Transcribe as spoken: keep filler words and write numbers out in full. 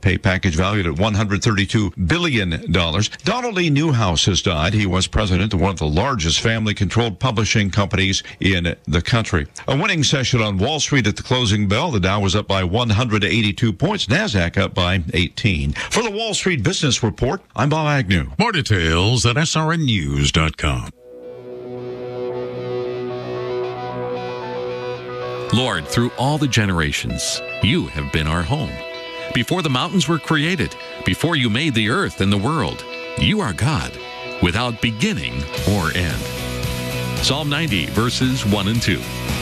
pay package valued at one hundred thirty-two billion dollars. Donald E. Newhouse has died. He was president of one of the largest family-controlled publishing companies in the country. A winning session on Wall Street at the closing bell. The Dow was up by one hundred eighty-two points. NASDAQ up by eighteen. For the Wall Street Business Report, I'm Bob Agnew. More details at S R N news dot com. Lord, through all the generations, you have been our home. Before the mountains were created, before you made the earth and the world, you are God, without beginning or end. Psalm ninety, verses one and two.